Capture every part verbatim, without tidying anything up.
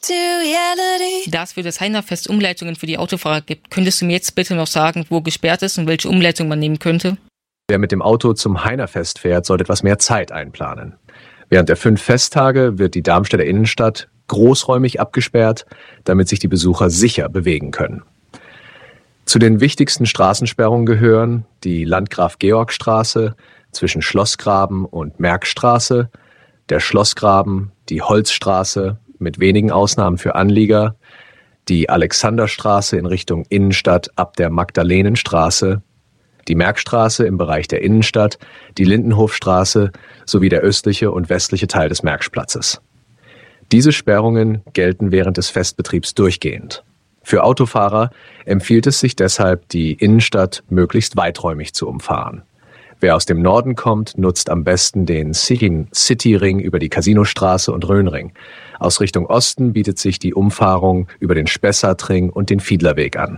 Da es für das Heinerfest Umleitungen für die Autofahrer gibt, könntest du mir jetzt bitte noch sagen, wo gesperrt ist und welche Umleitung man nehmen könnte? Wer mit dem Auto zum Heinerfest fährt, sollte etwas mehr Zeit einplanen. Während der fünf Festtage wird die Darmstädter Innenstadt großräumig abgesperrt, damit sich die Besucher sicher bewegen können. Zu den wichtigsten Straßensperrungen gehören die Landgraf-Georg-Straße zwischen Schlossgraben und Merckstraße, der Schlossgraben, die Holzstraße mit wenigen Ausnahmen für Anlieger, die Alexanderstraße in Richtung Innenstadt ab der Magdalenenstraße, die Merckstraße im Bereich der Innenstadt, die Lindenhofstraße sowie der östliche und westliche Teil des Merckplatzes. Diese Sperrungen gelten während des Festbetriebs durchgehend. Für Autofahrer empfiehlt es sich deshalb, die Innenstadt möglichst weiträumig zu umfahren. Wer aus dem Norden kommt, nutzt am besten den City-Ring über die Casinostraße und Rhönring. Aus Richtung Osten bietet sich die Umfahrung über den Spessartring und den Fiedlerweg an.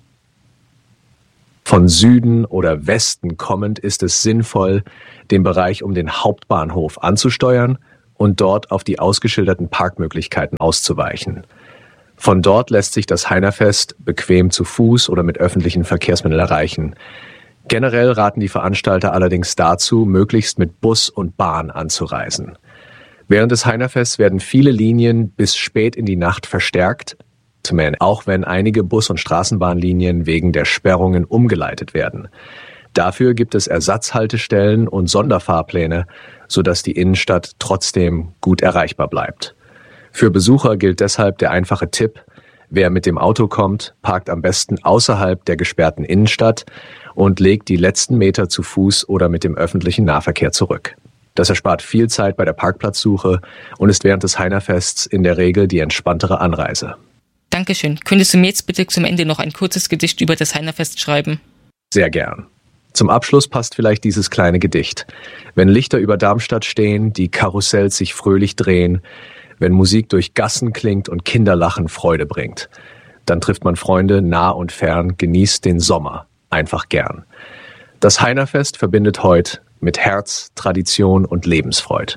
Von Süden oder Westen kommend ist es sinnvoll, den Bereich um den Hauptbahnhof anzusteuern und dort auf die ausgeschilderten Parkmöglichkeiten auszuweichen. Von dort lässt sich das Heinerfest bequem zu Fuß oder mit öffentlichen Verkehrsmitteln erreichen. Generell raten die Veranstalter allerdings dazu, möglichst mit Bus und Bahn anzureisen. Während des Heinerfests werden viele Linien bis spät in die Nacht verstärkt, auch wenn einige Bus- und Straßenbahnlinien wegen der Sperrungen umgeleitet werden. Dafür gibt es Ersatzhaltestellen und Sonderfahrpläne, sodass die Innenstadt trotzdem gut erreichbar bleibt. Für Besucher gilt deshalb der einfache Tipp: Wer mit dem Auto kommt, parkt am besten außerhalb der gesperrten Innenstadt und legt die letzten Meter zu Fuß oder mit dem öffentlichen Nahverkehr zurück. Das erspart viel Zeit bei der Parkplatzsuche und ist während des Heinerfests in der Regel die entspanntere Anreise. Dankeschön. Könntest du mir jetzt bitte zum Ende noch ein kurzes Gedicht über das Heinerfest schreiben? Sehr gern. Zum Abschluss passt vielleicht dieses kleine Gedicht. Wenn Lichter über Darmstadt stehen, die Karussells sich fröhlich drehen, wenn Musik durch Gassen klingt und Kinderlachen Freude bringt, dann trifft man Freunde nah und fern, genießt den Sommer einfach gern. Das Heinerfest verbindet heute mit Herz, Tradition und Lebensfreude.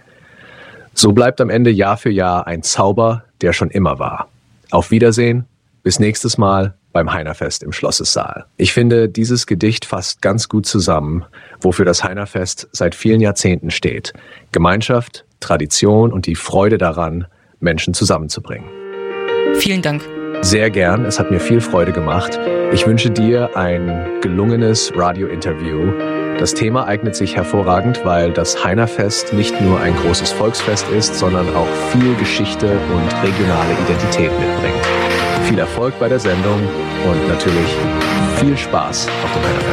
So bleibt am Ende Jahr für Jahr ein Zauber, der schon immer war. Auf Wiedersehen, bis nächstes Mal beim Heinerfest im Schlossessaal. Ich finde, dieses Gedicht fasst ganz gut zusammen, wofür das Heinerfest seit vielen Jahrzehnten steht. Gemeinschaft, Tradition und die Freude daran, Menschen zusammenzubringen. Vielen Dank. Sehr gern, es hat mir viel Freude gemacht. Ich wünsche dir ein gelungenes Radio-Interview. Das Thema eignet sich hervorragend, weil das Heinerfest nicht nur ein großes Volksfest ist, sondern auch viel Geschichte und regionale Identität mitbringt. Viel Erfolg bei der Sendung und natürlich viel Spaß auf dem Heinerfest.